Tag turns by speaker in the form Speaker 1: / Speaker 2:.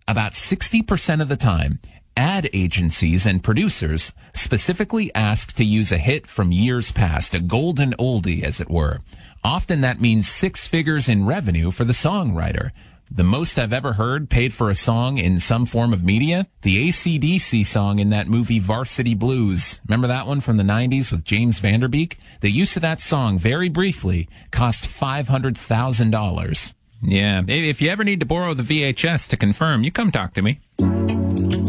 Speaker 1: About 60% of the time, ad agencies and producers specifically ask to use a hit from years past, a golden oldie, as it were. Often that means 6 figures in revenue for the songwriter. The most I've ever heard paid for a song in some form of media? The AC/DC song in that movie Varsity Blues. Remember that one from the 90s with James Van Der Beek? The use of that song, very briefly, cost $500,000. Yeah, if you ever need to borrow the VHS to confirm, you come talk to me.